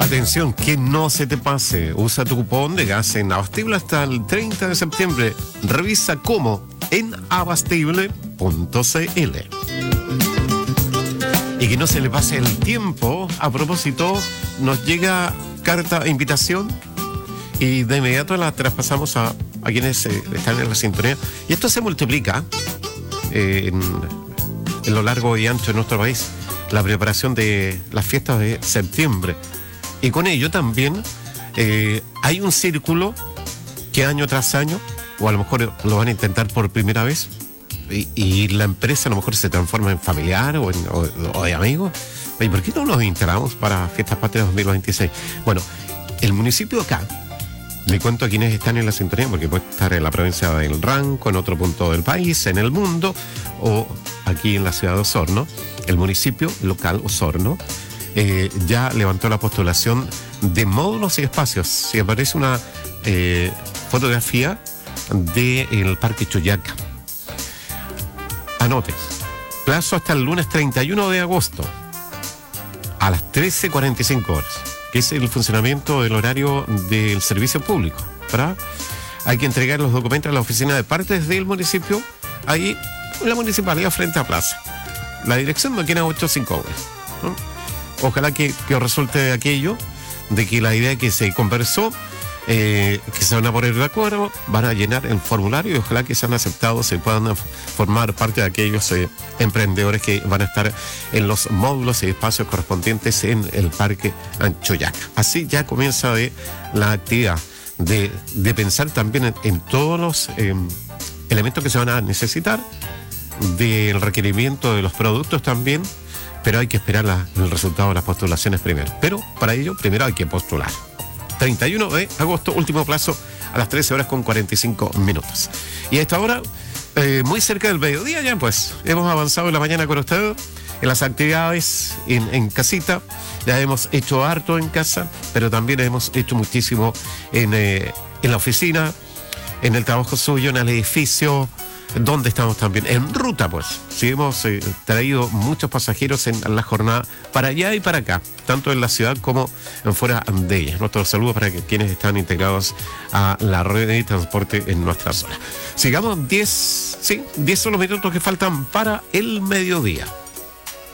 Atención, que no se te pase. Usa tu cupón de gas en Abastible hasta el 30 de septiembre. Revisa cómo en abastible.cl. Y que no se le pase el tiempo. A propósito, nos llega carta de invitación y de inmediato la traspasamos a quienes están en la sintonía. Y esto se multiplica en lo largo y ancho de nuestro país. La preparación de las fiestas de septiembre. Y con ello también hay un círculo que año tras año, o a lo mejor lo van a intentar por primera vez, y la empresa a lo mejor se transforma en familiar o de amigos. Oye, ¿por qué no nos instalamos para Fiestas Patrias 2026? Bueno, el municipio de acá, le cuento a quienes están en la sintonía, porque puede estar en la provincia del Ranco, en otro punto del país, en el mundo, o aquí en la ciudad de Osorno. El municipio local Osorno ya levantó la postulación de módulos y espacios. Si aparece una fotografía del Parque Choyaca. Anote, plazo hasta el lunes 31 de agosto a las 13:45 horas, que es el funcionamiento del horario del servicio público. ¿Verdad? Hay que entregar los documentos a la oficina de partes del municipio, ahí en la municipalidad frente a Plaza. La dirección no tiene 851, ¿no? Ojalá que resulte aquello de que la idea que se conversó, que se van a poner de acuerdo, van a llenar el formulario y ojalá que sean aceptados, se puedan formar parte de aquellos emprendedores que van a estar en los módulos y espacios correspondientes en el Parque Choyaca. Así ya comienza la actividad de pensar también en todos los elementos que se van a necesitar, del requerimiento de los productos también, pero hay que esperar el resultado de las postulaciones primero. Pero para ello, primero hay que postular. 31 de agosto, último plazo, a las 13:45. Y a esta hora, muy cerca del mediodía ya, pues, hemos avanzado en la mañana con ustedes, en las actividades, en casita. Ya hemos hecho harto en casa, pero también hemos hecho muchísimo en la oficina, en el trabajo suyo, en el edificio, donde estamos también en ruta, pues. Sí, hemos traído muchos pasajeros en la jornada para allá y para acá, tanto en la ciudad como en fuera de ella. Nuestros saludos para quienes están integrados a la red de transporte en nuestra zona. Sigamos 10 son los minutos que faltan para el mediodía.